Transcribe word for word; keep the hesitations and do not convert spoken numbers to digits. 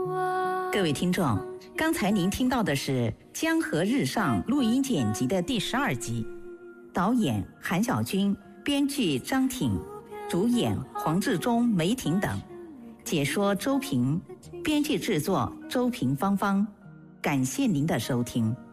各位听众，刚才您听到的是《江河日上》录音剪辑的第十二集，导演韩小军，编剧张挺，主演黄志忠、梅婷等，解说周平，编辑制作周平芳芳。感谢您的收听。